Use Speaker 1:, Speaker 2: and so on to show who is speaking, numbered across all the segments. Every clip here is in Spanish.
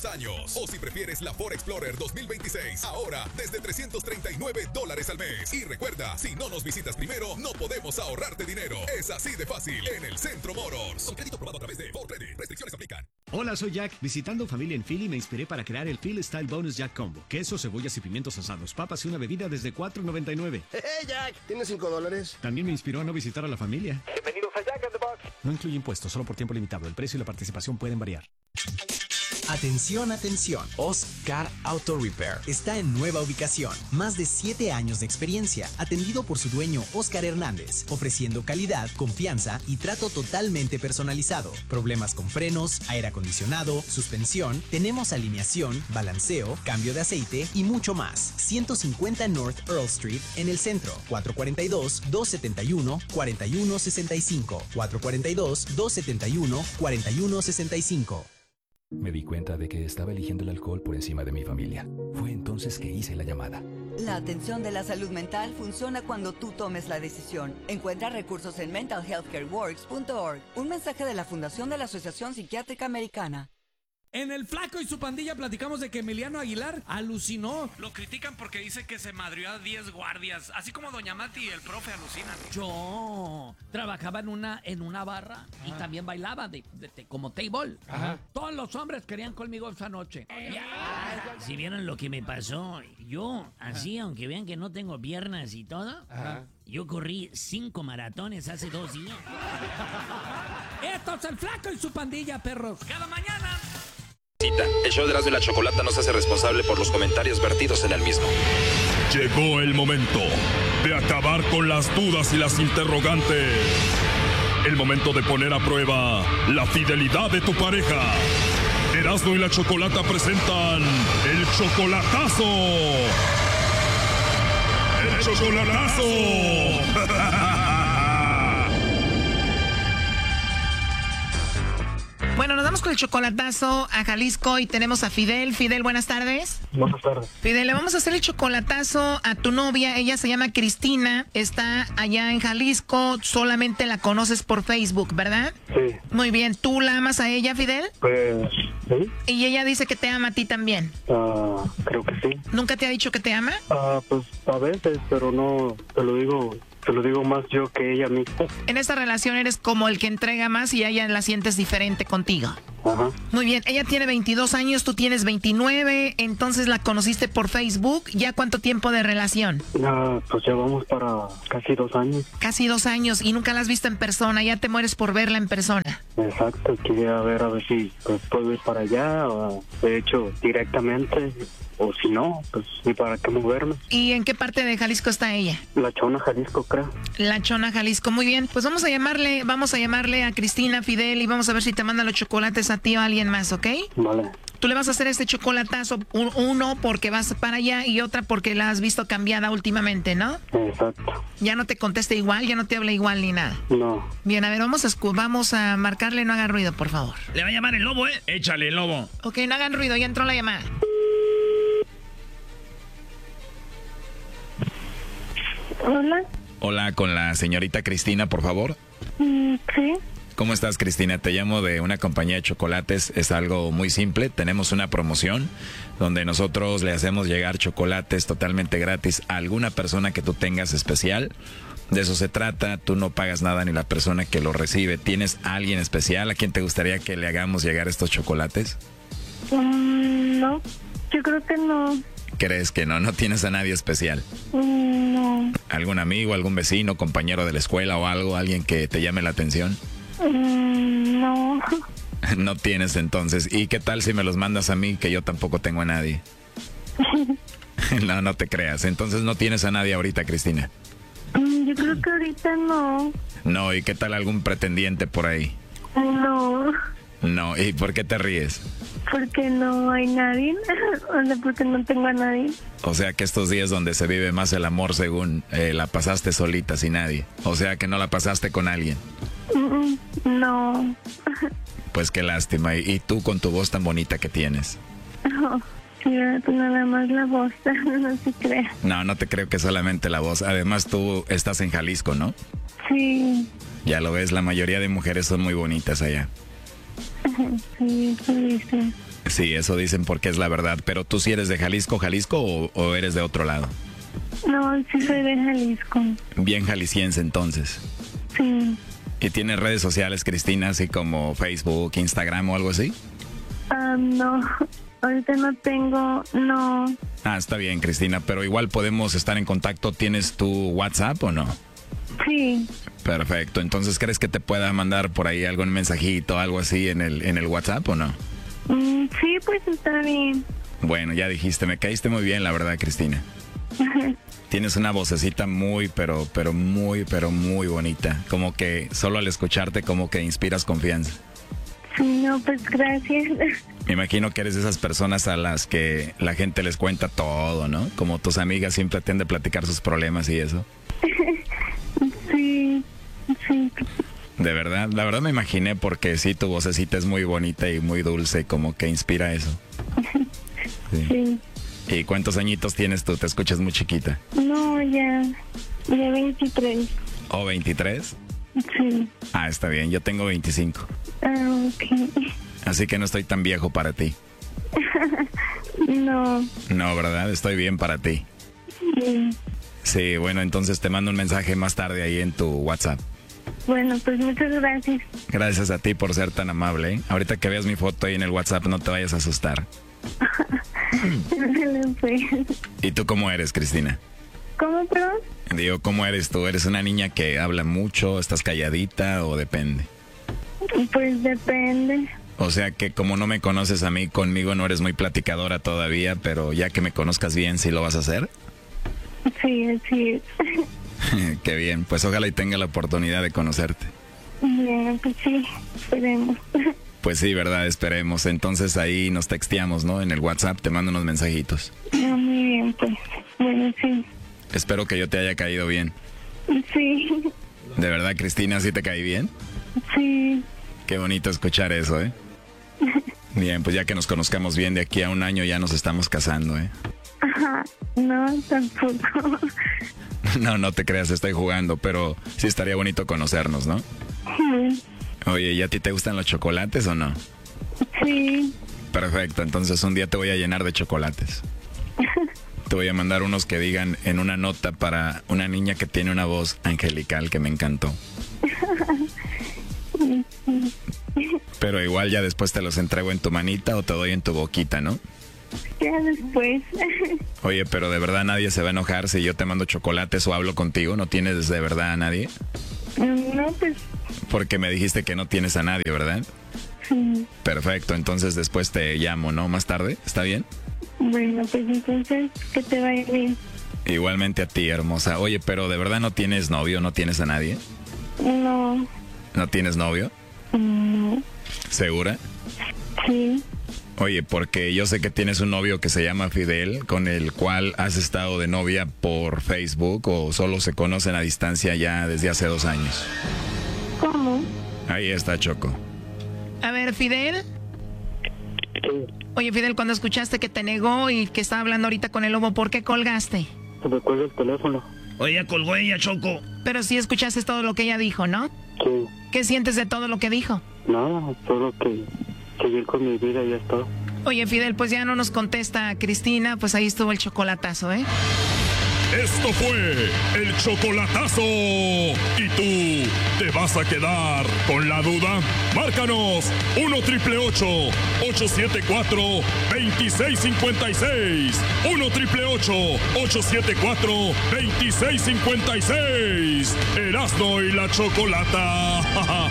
Speaker 1: 2 años. O si prefieres la Ford Explorer 2026, ahora desde $339 al mes. Y recuerda, si no nos visitas primero, no podemos ahorrarte dinero. Es así de fácil en el Centro Motors. Con crédito aprobado a través de Ford Credit. Restricciones aplican.
Speaker 2: Hola, soy Jack. Visitando familia en Philly me inspiré para crear el Philly Style Bonus Jack Combo. Queso, cebollas y pimientos asados, papas y una bebida desde $4.99.
Speaker 3: Hey, Jack, ¿tienes $5?
Speaker 2: También me inspiró a no visitar a la familia.
Speaker 4: Bienvenidos a Jack in the Box.
Speaker 2: No incluye impuestos, solo por tiempo limitado. El precio y la participación pueden variar.
Speaker 5: Atención, atención. Oscar Auto Repair está en nueva ubicación. Más de 7 años de experiencia, atendido por su dueño Oscar Hernández, ofreciendo calidad, confianza y trato totalmente personalizado. Problemas con frenos, aire acondicionado, suspensión, tenemos alineación, balanceo, cambio de aceite y mucho más. 150 North Earl Street en el centro. 442-271-4165. 442-271-4165.
Speaker 6: Me di cuenta de que estaba eligiendo el alcohol por encima de mi familia. Fue entonces que hice la llamada.
Speaker 7: La atención de la salud mental funciona cuando tú tomes la decisión. Encuentra recursos en mentalhealthcareworks.org. Un mensaje de la Fundación de la Asociación Psiquiátrica Americana.
Speaker 8: En El Flaco y su pandilla platicamos de que Emiliano Aguilar alucinó. Lo critican porque dice que se madrió a 10 guardias. Así como Doña Mati y el profe alucinan.
Speaker 9: Yo trabajaba en una barra y también bailaba como table. Ajá. Todos los hombres querían conmigo esa noche.
Speaker 10: Si vieron lo que me pasó, yo así, aunque vean que no tengo piernas y todo, yo corrí 5 maratones hace 2 días.
Speaker 8: Esto es El Flaco y su pandilla, perros. Cada mañana.
Speaker 11: El show de Erasmo y la Chocolata no se hace responsable por los comentarios vertidos en el mismo.
Speaker 12: Llegó el momento de acabar con las dudas y las interrogantes. El momento de poner a prueba la fidelidad de tu pareja. Erasmo y la Chocolata presentan El Chocolatazo. ¡El Chocolatazo!
Speaker 13: Bueno, nos vamos con el chocolatazo a Jalisco y tenemos a Fidel. Fidel, buenas tardes.
Speaker 14: Buenas tardes.
Speaker 13: Fidel, le vamos a hacer el chocolatazo a tu novia. Ella se llama Cristina, está allá en Jalisco. Solamente la conoces por Facebook, ¿verdad?
Speaker 14: Sí.
Speaker 13: Muy bien. ¿Tú la amas a ella, Fidel?
Speaker 14: Pues, sí.
Speaker 13: Y ella dice que te ama a ti también.
Speaker 14: Creo que sí.
Speaker 13: ¿Nunca te ha dicho que te ama?
Speaker 14: Pues a veces, pero no, te lo digo más yo que ella misma.
Speaker 13: En esta relación eres como el que entrega más y a ella la sientes diferente contigo.
Speaker 14: Ajá.
Speaker 13: Muy bien, ella tiene 22 años, tú tienes 29, entonces la conociste por Facebook. ¿Ya cuánto tiempo de relación?
Speaker 14: Pues ya vamos para casi 2 años.
Speaker 13: Casi 2 años y nunca la has visto en persona, ya te mueres por verla en persona.
Speaker 14: Exacto, quería ver a ver si pues, puedo ir para allá, o de hecho directamente, o si no, pues ni para qué moverme.
Speaker 13: ¿Y en qué parte de Jalisco está ella?
Speaker 14: La Chona, Jalisco, creo.
Speaker 13: La Chona, Jalisco, muy bien. Pues vamos a llamarle a Cristina, Fidel, y vamos a ver si te manda los chocolates a ti o a alguien más, ¿ok?
Speaker 14: Vale.
Speaker 13: Tú le vas a hacer este chocolatazo, uno porque vas para allá y otra porque la has visto cambiada últimamente, ¿no?
Speaker 14: Exacto.
Speaker 13: Ya no te contesta igual, ya no te habla igual ni nada.
Speaker 14: No.
Speaker 13: Bien, a ver, vamos a marcarle, no haga ruido, por favor.
Speaker 15: Le va a llamar el lobo, ¿eh? Échale, el lobo.
Speaker 13: Ok, no hagan ruido, ya entró la llamada.
Speaker 16: Hola.
Speaker 11: Hola, con la señorita Cristina, por favor.
Speaker 16: Sí.
Speaker 11: ¿Cómo estás, Cristina? Te llamo de una compañía de chocolates. Es algo muy simple. Tenemos una promoción donde nosotros le hacemos llegar chocolates totalmente gratis a alguna persona que tú tengas especial. De eso se trata. Tú no pagas nada ni la persona que lo recibe. ¿Tienes a alguien especial a quien te gustaría que le hagamos llegar estos chocolates?
Speaker 16: No, yo creo que no.
Speaker 11: ¿Crees que no? ¿No tienes a nadie especial?
Speaker 16: No.
Speaker 11: ¿Algún amigo, algún vecino, compañero de la escuela o algo? ¿Alguien que te llame la atención?
Speaker 16: No.
Speaker 11: No tienes entonces. ¿Y qué tal si me los mandas a mí, que yo tampoco tengo a nadie? No, no te creas. Entonces no tienes a nadie ahorita, Cristina.
Speaker 16: Yo creo que ahorita no.
Speaker 11: No, ¿y qué tal algún pretendiente por ahí?
Speaker 16: No.
Speaker 11: No, ¿y por qué te ríes?
Speaker 16: Porque no hay nadie. O sea, porque no tengo a nadie.
Speaker 11: O sea que estos días donde se vive más el amor, según la pasaste solita, sin nadie. O sea que no la pasaste con alguien.
Speaker 16: No.
Speaker 11: Pues qué lástima. ¿Y tú con tu voz tan bonita que tienes?
Speaker 16: Pues nada más la voz, no se crea.
Speaker 11: No, no te creo que solamente la voz. Además tú estás en Jalisco, ¿no?
Speaker 16: Sí.
Speaker 11: Ya lo ves, la mayoría de mujeres son muy bonitas allá.
Speaker 16: Sí, sí, sí.
Speaker 11: Sí, eso dicen porque es la verdad. Pero tú sí eres de Jalisco o eres de otro lado.
Speaker 16: No, sí soy de Jalisco.
Speaker 11: Bien jalisciense entonces.
Speaker 16: Sí.
Speaker 11: ¿Y tienes redes sociales, Cristina, así como Facebook, Instagram o algo así?
Speaker 16: No, ahorita no tengo, no.
Speaker 11: Ah, está bien, Cristina, pero igual podemos estar en contacto. ¿Tienes tu WhatsApp o no?
Speaker 16: Sí.
Speaker 11: Perfecto, entonces ¿crees que te pueda mandar por ahí algún mensajito, algo así en el WhatsApp o no?
Speaker 16: Sí, pues está bien.
Speaker 11: Bueno, ya dijiste, me caíste muy bien, la verdad, Cristina. Tienes una vocecita muy, pero muy bonita. Como que solo al escucharte como que inspiras confianza.
Speaker 16: Sí, no, pues gracias.
Speaker 11: Me imagino que eres de esas personas a las que la gente les cuenta todo, ¿no? Como tus amigas siempre tienden a platicar sus problemas y eso.
Speaker 16: Sí.
Speaker 11: De verdad, la verdad me imaginé porque sí, tu vocecita es muy bonita y muy dulce, como que inspira eso.
Speaker 16: Sí.
Speaker 11: ¿Y cuántos añitos tienes tú? ¿Te escuchas muy chiquita?
Speaker 16: No, ya 23.
Speaker 11: ¿O 23?
Speaker 16: Sí.
Speaker 11: Ah, está bien, yo tengo 25.
Speaker 16: Ah, ok.
Speaker 11: Así que no estoy tan viejo para ti.
Speaker 16: No.
Speaker 11: No, ¿verdad? Estoy bien para ti.
Speaker 16: Sí.
Speaker 11: Sí, bueno, entonces te mando un mensaje más tarde ahí en tu WhatsApp.
Speaker 16: Bueno, pues muchas gracias.
Speaker 11: Gracias a ti por ser tan amable, ¿eh? Ahorita que veas mi foto ahí en el WhatsApp no te vayas a asustar. ¿Y tú cómo eres, Cristina?
Speaker 16: ¿Cómo, perdón?
Speaker 11: Digo, ¿cómo eres tú? ¿Eres una niña que habla mucho, estás calladita o depende?
Speaker 16: Pues depende.
Speaker 11: O sea que como no me conoces a mí, conmigo no eres muy platicadora todavía, pero ya que me conozcas bien, ¿sí lo vas a hacer?
Speaker 16: Sí, así es.
Speaker 11: Qué bien, pues ojalá y tenga la oportunidad de conocerte.
Speaker 16: Bien, pues sí, esperemos.
Speaker 11: Pues sí, verdad, esperemos. Entonces ahí nos texteamos, ¿no? En el WhatsApp te mando unos mensajitos.
Speaker 16: Muy bien, pues. Bueno, sí.
Speaker 11: Espero que yo te haya caído bien.
Speaker 16: Sí.
Speaker 11: ¿De verdad, Cristina, sí te caí bien?
Speaker 16: Sí.
Speaker 11: Qué bonito escuchar eso, ¿eh? Bien, pues ya que nos conozcamos bien, de aquí a un año ya nos estamos casando, ¿eh?
Speaker 16: Ajá, no, tampoco.
Speaker 11: No te creas, estoy jugando, pero sí estaría bonito conocernos, ¿no?
Speaker 16: Sí.
Speaker 11: Oye, ¿y a ti te gustan los chocolates o no?
Speaker 16: Sí.
Speaker 11: Perfecto, entonces un día te voy a llenar de chocolates. Te voy a mandar unos que digan en una nota para una niña que tiene una voz angelical que me encantó. Pero igual ya después te los entrego en tu manita o te doy en tu boquita, ¿no?
Speaker 16: Ya después.
Speaker 11: Oye, pero de verdad nadie se va a enojar si yo te mando chocolates o hablo contigo. ¿No tienes de verdad a nadie?
Speaker 16: No, pues.
Speaker 11: Porque me dijiste que no tienes a nadie, ¿verdad?
Speaker 16: Sí.
Speaker 11: Perfecto, entonces después te llamo, ¿no? Más tarde, ¿está bien?
Speaker 16: Bueno, pues entonces que te vaya bien.
Speaker 11: Igualmente a ti, hermosa. Oye, pero ¿de verdad no tienes novio? ¿No tienes a nadie?
Speaker 16: No.
Speaker 11: ¿No tienes novio?
Speaker 16: No.
Speaker 11: ¿Segura?
Speaker 16: Sí.
Speaker 11: Oye, porque yo sé que tienes un novio que se llama Fidel, con el cual has estado de novia por Facebook o solo se conocen a distancia ya desde hace 2 años.
Speaker 16: ¿Cómo?
Speaker 11: Ahí está, Choco.
Speaker 13: A ver, Fidel. Oye, Fidel, cuando escuchaste que te negó y que estaba hablando ahorita con el lobo, ¿por qué colgaste?
Speaker 14: Me cuelga el teléfono.
Speaker 15: Oye, ya colgó ella, Choco.
Speaker 13: Pero sí escuchaste todo lo que ella dijo, ¿no?
Speaker 14: Sí.
Speaker 13: ¿Qué sientes de todo lo que dijo?
Speaker 14: Nada, solo que seguir con mi vida y ya está.
Speaker 13: Oye, Fidel, pues ya no nos contesta Cristina, pues ahí estuvo el chocolatazo, ¿eh?
Speaker 12: Esto fue el chocolatazo. ¿Y tú te vas a quedar con la duda? Márcanos 1-888-874-2656. 1-888-874-2656. Erasmo y la Chocolata.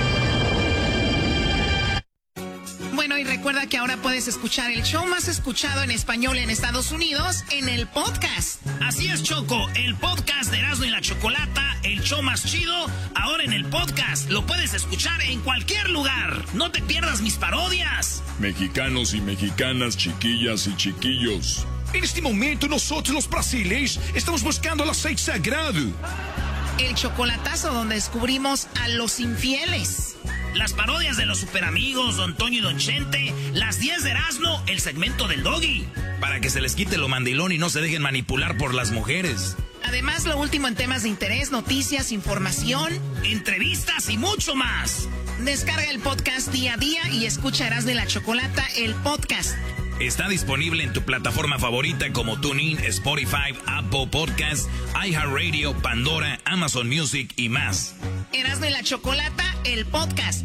Speaker 13: Bueno, y recuerda que ahora puedes escuchar el show más escuchado en español en Estados Unidos en el podcast.
Speaker 15: Así es, Choco, el podcast de Erasmo y la Chocolata, el show más chido, ahora en el podcast. Lo puedes escuchar en cualquier lugar. No te pierdas mis parodias.
Speaker 12: Mexicanos y mexicanas, chiquillas y chiquillos.
Speaker 4: En este momento nosotros los brasileños estamos buscando el aceite sagrado.
Speaker 13: El chocolatazo donde descubrimos a los infieles.
Speaker 15: Las parodias de los superamigos, Don Toño y Don Chente, las 10 de Erasmo, el segmento del Doggy.
Speaker 4: Para que se les quite lo mandilón y no se dejen manipular por las mujeres.
Speaker 13: Además, lo último en temas de interés, noticias, información,
Speaker 15: entrevistas y mucho más. Descarga el podcast día a día y escucha Erasmo y la Chocolata, el podcast.
Speaker 17: Está disponible en tu plataforma favorita como TuneIn, Spotify, Apple Podcasts, iHeartRadio, Pandora, Amazon Music y más.
Speaker 15: Erasmo y la Chocolata, el podcast.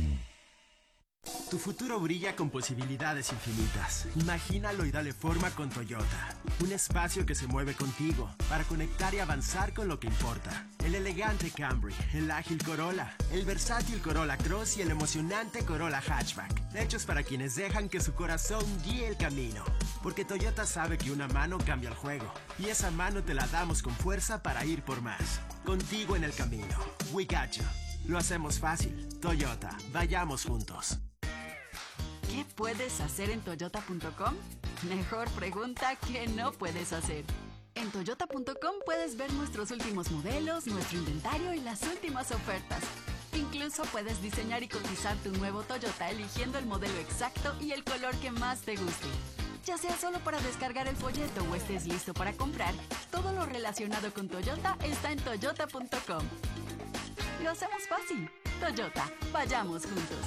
Speaker 18: Tu futuro brilla con posibilidades infinitas. Imagínalo y dale forma con Toyota. Un espacio que se mueve contigo para conectar y avanzar con lo que importa. El elegante Camry, el ágil Corolla, el versátil Corolla Cross y el emocionante Corolla Hatchback. Hechos para quienes dejan que su corazón guíe el camino. Porque Toyota sabe que una mano cambia el juego. Y esa mano te la damos con fuerza para ir por más. Contigo en el camino. We got you. Lo hacemos fácil. Toyota, vayamos juntos.
Speaker 19: ¿Qué puedes hacer en Toyota.com? Mejor pregunta que no puedes hacer. En Toyota.com puedes ver nuestros últimos modelos, nuestro inventario y las últimas ofertas. Incluso puedes diseñar y cotizar tu nuevo Toyota eligiendo el modelo exacto y el color que más te guste. Ya sea solo para descargar el folleto o estés listo para comprar, todo lo relacionado con Toyota está en Toyota.com. Lo hacemos fácil. Toyota, vayamos juntos.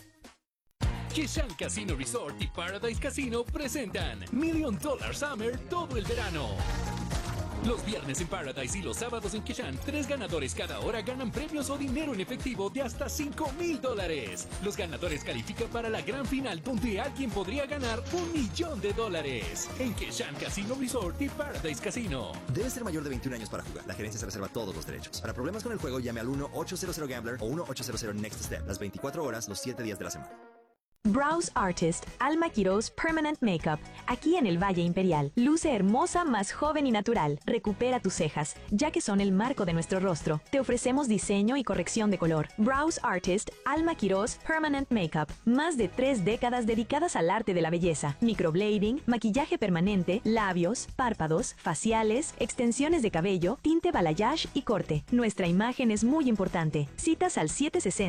Speaker 20: Kishan Casino Resort y Paradise Casino presentan $1 Million Summer todo el verano. Los viernes en Paradise y los sábados en Kishan, 3 ganadores cada hora ganan premios o dinero en efectivo de hasta $5,000. Los ganadores califican para la gran final donde alguien podría ganar $1 millón. En Kishan Casino Resort y Paradise Casino.
Speaker 21: Debe ser mayor de 21 años para jugar. La gerencia se reserva todos los derechos. Para problemas con el juego, llame al 1-800-GAMBLER o 1-800-NEXT-STEP. Las 24 horas, los 7 días de la semana.
Speaker 22: Brows Artist, Alma Quiroz Permanent Makeup, aquí en el Valle Imperial. Luce hermosa, más joven y natural. Recupera tus cejas, ya que son el marco de nuestro rostro. Te ofrecemos diseño y corrección de color. Brows Artist, Alma Quiroz Permanent Makeup. Más de 3 décadas dedicadas al arte de la belleza. Microblading, maquillaje permanente, labios, párpados, faciales, extensiones de cabello, tinte balayage y corte. Nuestra imagen es muy importante. Citas al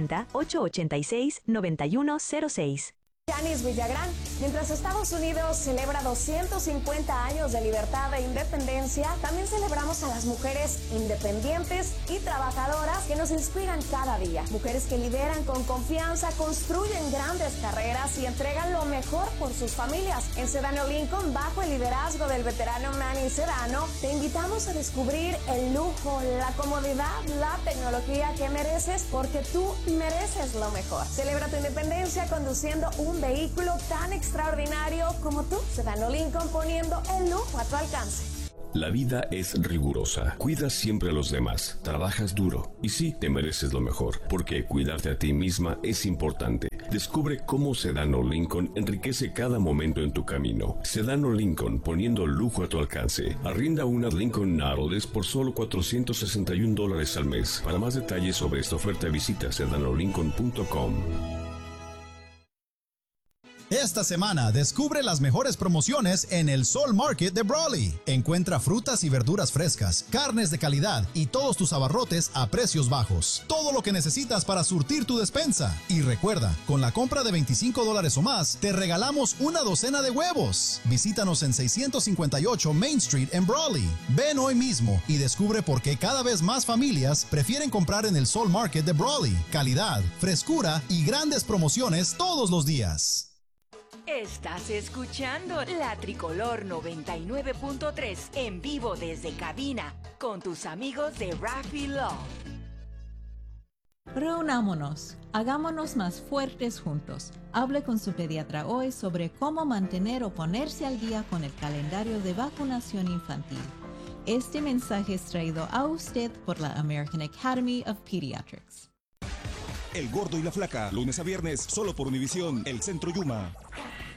Speaker 22: 760-886-9106.
Speaker 23: Janice Villagrán, mientras Estados Unidos celebra 250 años de libertad e independencia, también celebramos a las mujeres independientes y trabajadoras que nos inspiran cada día. Mujeres que lideran con confianza, construyen grandes carreras y entregan lo mejor por sus familias. En Sedano Lincoln, bajo el liderazgo del veterano Manny Sedano, te invitamos a descubrir el lujo, la comodidad, la tecnología que mereces, porque tú mereces lo mejor. Celebra tu independencia conduciendo un vehículo tan extraordinario como tú. Sedano Lincoln, poniendo el lujo a tu alcance.
Speaker 24: La vida es rigurosa. Cuidas siempre a los demás. Trabajas duro. Y sí, te mereces lo mejor. Porque cuidarte a ti misma es importante. Descubre cómo Sedano Lincoln enriquece cada momento en tu camino. Sedano Lincoln, poniendo lujo a tu alcance. Arrienda una Lincoln Nautilus por solo $461 al mes. Para más detalles sobre esta oferta, visita sedanolincoln.com.
Speaker 25: Esta semana descubre las mejores promociones en el Sol Market de Brawley. Encuentra frutas y verduras frescas, carnes de calidad y todos tus abarrotes a precios bajos. Todo lo que necesitas para surtir tu despensa. Y recuerda, con la compra de $25 o más, te regalamos una docena de huevos. Visítanos en 658 Main Street en Brawley. Ven hoy mismo y descubre por qué cada vez más familias prefieren comprar en el Sol Market de Brawley. Calidad, frescura y grandes promociones todos los días.
Speaker 26: Estás escuchando La Tricolor 99.3 en vivo desde cabina con tus amigos de Raffy Law.
Speaker 27: Reunámonos, hagámonos más fuertes juntos. Hable con su pediatra hoy sobre cómo mantener o ponerse al día con el calendario de vacunación infantil. Este mensaje es traído a usted por la American Academy of Pediatrics.
Speaker 28: El Gordo y la Flaca, lunes a viernes, solo por Univisión, El Centro Yuma.